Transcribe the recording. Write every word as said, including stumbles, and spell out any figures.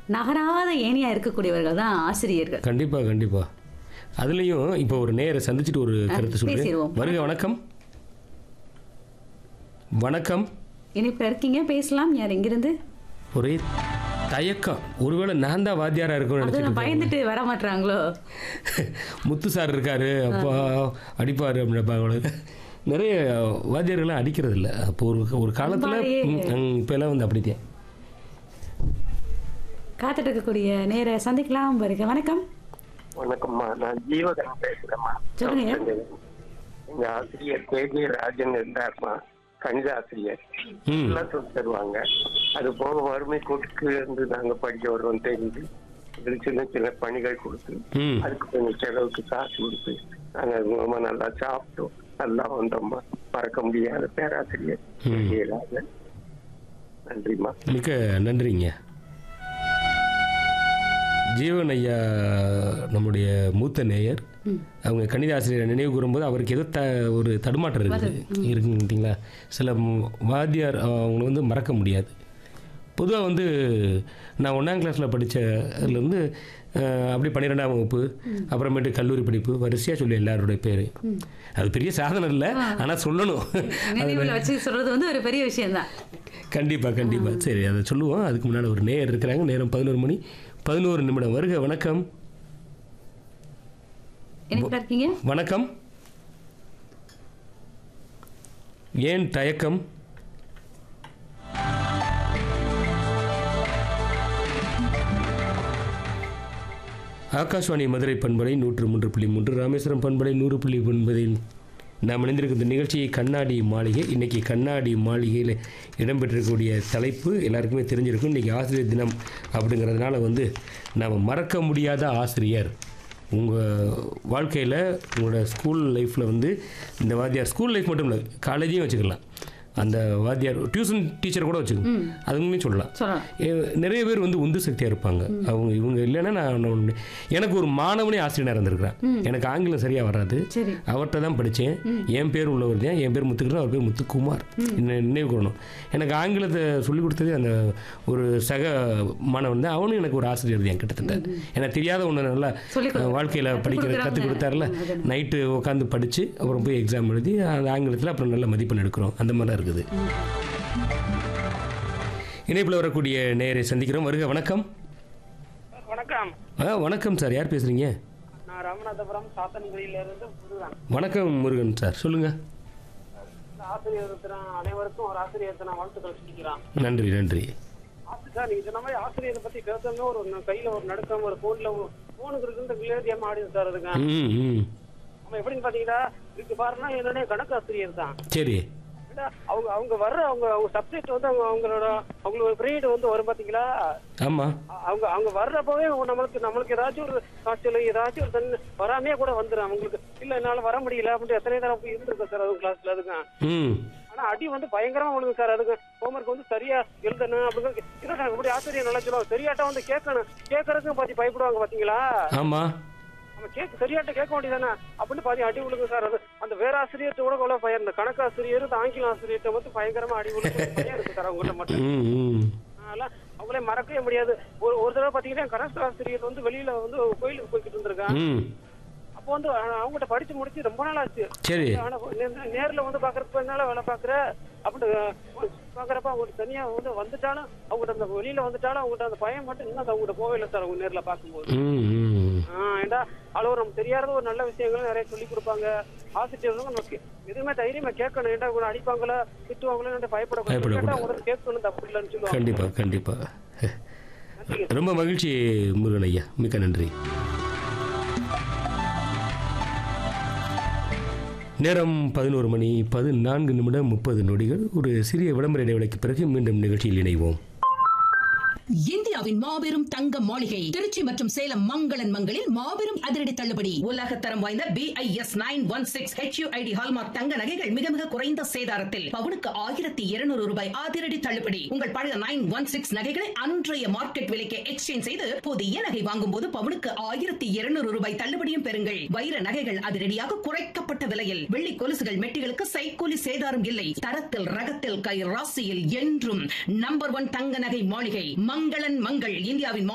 நகராத ஏணியா இருக்கக்கூடியவர்கள் தான் ஆசிரியர்கள். கண்டிப்பா கண்டிப்பா. அதுலயும் இப்போ ஒரு நேர சந்திச்சுட்டு ஒரு கருத்து சொல்றேன். பேசிடுவோம். வருக. வணக்கம். வணக்கம். இனிப்புல இருக்கீங்க, பேசலாம். யார் எங்கிருந்து? ஒரே தயக்கம். ஒருவேளை நான் தான் வாத்தியாரா இருக்கும்னு அதுல நினைச்சிட்டு பயந்துட்டு வர மாட்டாங்களோ? முத்து சார் இருக்காரு, அப்பா அடிப்பாரு அப்படின்னு நிறைய வாத்தியார்கள்லாம் அடிக்கிறது இல்லை. அப்போ ஒரு ஒரு காலத்தில் இப்போ எல்லாம் வந்து அப்படித்தான். காத்துட்டு இருக்கக்கூடிய நேர சந்திக்கலாம். வருக. வணக்கம். வணக்கம்மா, நான் ஜீவகன் பேசுறேம்மா. சொல்லுங்க. எங்க ஆசிரியர் கே ஜே ராஜன் இருந்தாருமா, கணித ஆசிரியர். எல்லாம் சொல்லி தருவாங்க. அது போக வறுமை கூட்டுக்கு இருந்து நாங்க படிக்க வருவோம் தெரிஞ்சு இதுல சின்ன சின்ன பணிகள் கொடுத்து அதுக்கு கொஞ்சம் செலவுக்கு காசு கொடுத்து நாங்க ரொம்ப நல்லா சாப்பிட்டோம், நல்லா வந்தோம்மா. மறக்க முடியாத பேராசிரியர் கே ஜே ராஜன். நன்றிம்மா. மிக்க நன்றிங்க. ஜீவன் ஐயா நம்முடைய மூத்த நேயர். அவங்க கணித ஆசிரியரை நினைவு கூறும்போது அவருக்கு ஏதோ த ஒரு தடுமாற்றம் இருக்குது இருக்குங்களா. சில வாத்தியார் அவங்கள வந்து மறக்க முடியாது. பொதுவாக வந்து நான் ஒன்றாம் கிளாஸில் படித்ததுலேருந்து அப்படி பன்னிரெண்டாம் வகுப்பு அப்புறமேட்டு கல்லூரி படிப்பு வரிசையாக சொல்லி எல்லாருடைய பேர். அது பெரிய சாதனை இல்லை, ஆனால் சொல்லணும். வச்சு சொல்கிறது வந்து ஒரு பெரிய விஷயம்தான். கண்டிப்பாக கண்டிப்பாக. சரி, அதை சொல்லுவோம். அதுக்கு முன்னால் ஒரு நேயர் இருக்கிறாங்க. நேரம் பதினோரு மணி பதினோரு நிமிடம். வருக. வணக்கம். வணக்கம். ஏன் தயக்கம்? ஆகாஷ்வாணி மதுரை பண்பலை நூற்று மூன்று புள்ளி மூன்று, ராமேஸ்வரம் பண்பலை நூறு புள்ளி ஒன்பதில் நாம் இணைந்திருக்கிற நிகழ்ச்சியை கண்ணாடி மாளிகை. இன்றைக்கி கண்ணாடி மாளிகையில் இடம்பெற்றிருக்கக்கூடிய தலைப்பு எல்லாருக்குமே தெரிஞ்சிருக்கும். இன்றைக்கி ஆசிரியர் தினம் அப்படிங்கிறதுனால வந்து நாம் மறக்க முடியாத ஆசிரியர். உங்கள் வாழ்க்கையில் உங்களோட ஸ்கூல் லைஃப்பில் வந்து இந்த வாத்தியார், ஸ்கூல் லைஃப் மட்டும் இல்லை, காலேஜையும் வச்சுக்கலாம். அந்த வாத்தியார் டியூஷன் டீச்சர் கூட வச்சுக்கணும், அதுங்களையும் சொல்லலாம். நிறைய பேர் வந்து உந்து சக்தியாக இருப்பாங்க. அவங்க இவங்க இல்லைன்னா நான் எனக்கு ஒரு மாணவனே ஆசிரியராக இருந்திருக்கிறேன். எனக்கு ஆங்கிலம் சரியாக வராது, அவர்கிட்ட தான் படித்தேன். என் பேர் உள்ளவர் தான், என் பேர் முத்துக்குறேன், அவர் பேர் முத்துக்குமார். நினைவு கூறணும். எனக்கு ஆங்கிலத்தை சொல்லிக் கொடுத்தது அந்த ஒரு சக மாணவன் தான். அவனும் எனக்கு ஒரு ஆசிரியர் தான் கிட்டத்தட்ட. எனக்கு தெரியாத ஒன்று நல்லா வாழ்க்கையில் படிக்கிறது கற்றுக் கொடுத்தாருல. நைட்டு உட்காந்து படித்து அப்புறம் போய் எக்ஸாம் எழுதி அந்த ஆங்கிலத்தில் அப்புறம் நல்ல மதிப்பெண் எடுக்கிறோம். அந்த மாதிரி தான் இருக்குது. இணைப்பில் வரக்கூடிய நேயரை சந்திக்கிறோம். வருக. வணக்கம். வணக்கம். வணக்கம் சார், யார் பேசுறீங்க? நான் ராமநாதபுரம் சாத்தன்குடியில இருந்து முருகன். வணக்கம் முருகன் சார், சொல்லுங்க. ஆசிரியர் அனைவருக்கும் ஒரு ஆசிரியர் நான் வாழ்த்துக்கள் சொல்லிக்கிறேன். நன்றி நன்றி. சார், நீங்க சொன்ன மாதிரி ஆசிரியரை பத்தி பேசணும்னா ஒரு கையில ஒரு நடுக்கம், ஒரு போன்ல போனுக்கு இருக்கு கிளியரியா மாடிது சார். அதுங்க நம்ம எப்படின்னு பாத்தீங்கன்னா இதுக்கு பாருன்னா என்னுடைய கணக்கு ஆசிரியர் தான். சரி. அவங்க அவங்க வர்ற அவங்க அவங்க சப்ஜெக்ட் வந்து அவங்க அவங்களோட அவங்களோட பீரியட் வந்து வரும் பாத்தீங்களா. ஆமா. அவங்க அவங்க வர்றப்பவே நம்மளுக்கு நம்மளுக்கு ஏதாச்சும் ஒரு காய்ச்சல் ஏதாச்சும் ஒரு தண்ணி வராமே கூட வந்துடும் அவங்களுக்கு. இல்ல என்னால வர முடியல அப்படின்னு எத்தனை தடவை போய் இருந்திருக்கேன் சார் அவங்க கிளாஸ்ல. அதுங்க ஆனா அடி வந்து பயங்கரமா விழுங்க சார். அதுக்கு ஹோம்ஒர்க் வந்து சரியா எழுதணும் அப்படின்னு அப்படி ஆசிரியர் நல்லா சொல்லுவாங்க. சரியாட்டா வந்து கேட்கணும், கேட்கறதுக்கும் பாத்தி பயப்படுவாங்க பாத்தீங்களா. ஆமா. நம்ம கேட்க சரியாட்ட கேட்க வேண்டியதானே அப்படின்னு பாதி அடி விழுங்க சார். அது அந்த வேற ஆசிரியர்கிட்ட கூட அவ்வளவு பயம். இந்த கணக்கு ஆசிரியர் ஆங்கில ஆசிரியர்கிட்ட வந்து பயங்கரமா அடி விழுங்க இருக்கு சார் அவங்ககிட்ட மட்டும். அதெல்லாம் அவங்களே மறக்கவே முடியாது. ஒரு ஒரு தடவை பாத்தீங்கன்னா கணக்கு ஆசிரியர் வந்து வெளியில வந்து கோயிலுக்கு போய்கிட்டு இருந்திருக்காங்க. அப்போ வந்து அவங்ககிட்ட படிச்சு முடிச்சு ரொம்ப நாள் ஆச்சு. நேர்ல வந்து பாக்குறப்ப என்னால வேலை பாக்குற அப்படின்னு பாக்குறப்ப அவங்ககிட்ட தனியா வந்து வந்துட்டாலும் அவங்ககிட்ட அந்த வெளியில வந்துட்டாலும் அவங்ககிட்ட அந்த பயம் மட்டும் இன்னும் அவங்ககிட்ட போவே இல்லை சார். அவங்க நேர்ல பாக்கும்போது ஆஹ் ஏண்டா அளவு நம்ம தெரியாத ஒரு நல்ல விஷயங்களும் நிறைய சொல்லி கொடுப்பாங்க. ஆசிரியர்களும் நமக்கு எதுவுமே தைரியமா கேட்கணும். ஏண்டா கூட அடிப்பாங்களா திட்டுவாங்களா பயப்படக்கூடாது, கேட்கணும், தப்பு இல்லைன்னு சொல்லுவாங்க. கண்டிப்பா கண்டிப்பா. ரொம்ப மகிழ்ச்சி முருகன் ஐயா, மிக்க நன்றி. நேரம் பதினோரு மணி பதினான்கு நிமிடம் முப்பது நொடிகள். ஒரு சிறிய விளம்பர இடைவெளிக்கு பிறகு மீண்டும் நிகழ்ச்சியில் இணைவோம். இந்தியாவின் மாபெரும் தங்க மாளிகை திருச்சி மற்றும் சேலம் மங்களன் மங்களில் மாபெரும் அதிரடி தள்ளுபடி. உலக தரம் வாய்ந்த B I S nine one six H you I D hallmark தங்க நகைகள் மிக மிக குறைந்த சேதாரத்தில் பவுனுக்கு ஆயிரத்தி இருநூறு ரூபாய் அதிரடி தள்ளுபடி. உங்கள் பழைய நைன் ஒன் சிக்ஸ் நகைகளை அன்றைய மார்க்கெட் விலைக்கு எக்ஸ்சேஞ்ச் செய்து புதிய நகை வாங்கும் போது பவுனுக்கு ஆயிரத்தி இருநூறு ரூபாய் தள்ளுபடியும் பெறுங்கள். வைர நகைகள் அதிரடியாக குறைக்கப்பட்ட விலையில். வெள்ளி கொலுசுகள் மெட்டிகளுக்கு சைக்கூலி சேதாரம் இல்லை. தரத்தில் ரகத்தில் கை ராசியில் என்றும் நம்பர் ஒன் தங்க நகை மாளிகை மங்களன் மங்கள். இந்தியாவின்